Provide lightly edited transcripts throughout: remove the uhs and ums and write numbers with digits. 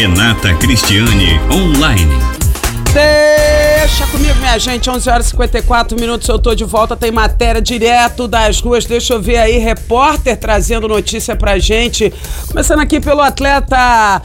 Renata Cristiane Online. Deixa comigo, minha gente, 11 horas e 54 minutos, eu tô de volta, tem matéria direto das ruas, deixa eu ver aí, repórter trazendo notícia pra gente, começando aqui pelo atleta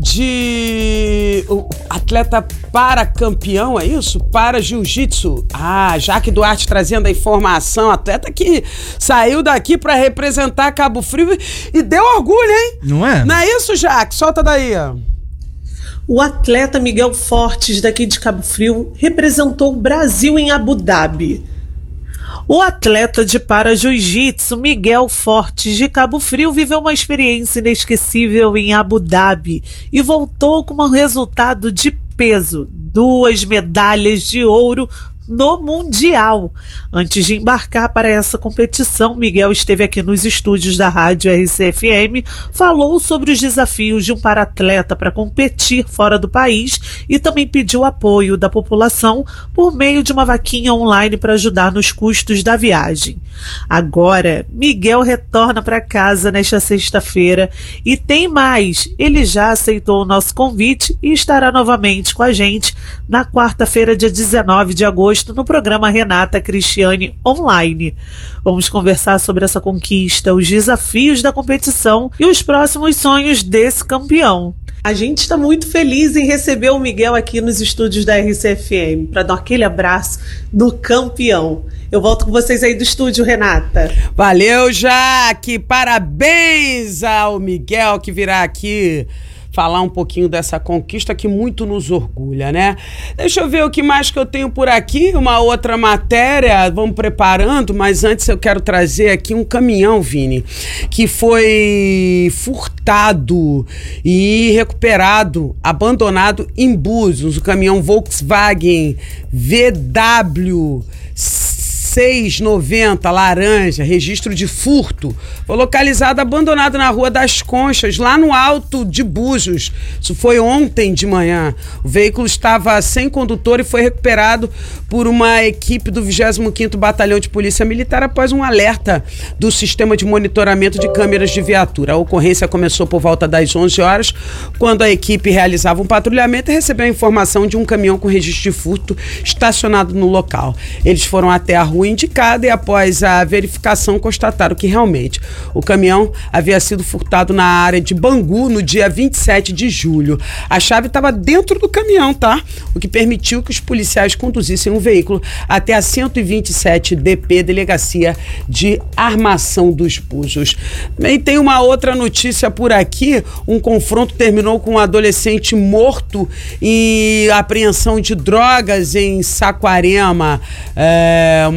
para campeão, é isso? Para jiu-jitsu. Jaque Duarte trazendo a informação, atleta que saiu daqui pra representar Cabo Frio e deu orgulho, hein? Não é? Não é isso, Jaque? Solta daí, ó. O atleta Miguel Fortes, daqui de Cabo Frio, representou o Brasil em Abu Dhabi. O atleta de para-jiu-jitsu Miguel Fortes, de Cabo Frio, viveu uma experiência inesquecível em Abu Dhabi e voltou com um resultado de peso: 2 medalhas de ouro no Mundial. Antes de embarcar para essa competição, Miguel esteve aqui nos estúdios da rádio RCFM, falou sobre os desafios de um para-atleta para competir fora do país e também pediu apoio da população por meio de uma vaquinha online para ajudar nos custos da viagem. Agora, Miguel retorna para casa nesta sexta-feira e tem mais, ele já aceitou o nosso convite e estará novamente com a gente na quarta-feira, dia 19 de agosto, no programa Renata Cristiane Online. Vamos conversar sobre essa conquista, os desafios da competição e os próximos sonhos desse campeão. A gente está muito feliz em receber o Miguel aqui nos estúdios da RCFM para dar aquele abraço do campeão. Eu volto com vocês aí do estúdio, Renata. Valeu, Jaque! Parabéns ao Miguel que virá aqui falar um pouquinho dessa conquista que muito nos orgulha, né? Deixa eu ver o que mais que eu tenho por aqui, uma outra matéria, vamos preparando, mas antes eu quero trazer aqui um caminhão, Vini, que foi furtado e recuperado, abandonado em Búzios, o caminhão Volkswagen VW 690, laranja, registro de furto, foi localizado abandonado na Rua das Conchas, lá no alto de Búzios. Isso foi ontem de manhã. O veículo estava sem condutor e foi recuperado por uma equipe do 25º Batalhão de Polícia Militar após um alerta do sistema de monitoramento de câmeras de viatura. A ocorrência começou por volta das 11 horas, quando a equipe realizava um patrulhamento e recebeu a informação de um caminhão com registro de furto estacionado no local. Eles foram até a rua indicada e após a verificação constataram que realmente o caminhão havia sido furtado na área de Bangu no dia 27 de julho. A chave estava dentro do caminhão, tá? O que permitiu que os policiais conduzissem o veículo até a 127 DP, Delegacia de Armação dos Búzios. Também tem uma outra notícia por aqui, um confronto terminou com um adolescente morto e apreensão de drogas em Saquarema.